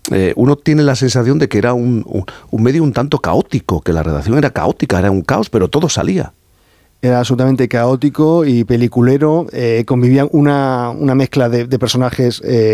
uno tiene la sensación de que era un medio un tanto caótico, que la redacción era caótica, era un caos, pero todo salía. Era absolutamente caótico y peliculero, convivían una mezcla de personajes